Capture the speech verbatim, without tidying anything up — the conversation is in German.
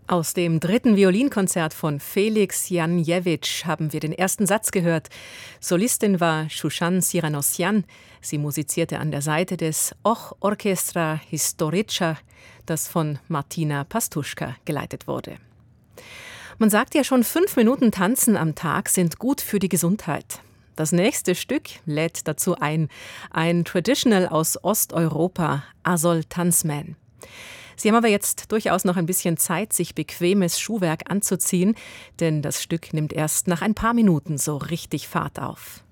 Aus dem dritten Violinkonzert von Felix Janjewitsch haben wir den ersten Satz gehört. Solistin war Shushan Siranosyan. Sie musizierte an der Seite des Och Orchestra Historica, das von Martina Pastuschka geleitet wurde. Man sagt ja schon, fünf Minuten Tanzen am Tag sind gut für die Gesundheit. Das nächste Stück lädt dazu ein. Ein Traditional aus Osteuropa, Azol Tanzman. Sie haben aber jetzt durchaus noch ein bisschen Zeit, sich bequemes Schuhwerk anzuziehen, denn das Stück nimmt erst nach ein paar Minuten so richtig Fahrt auf.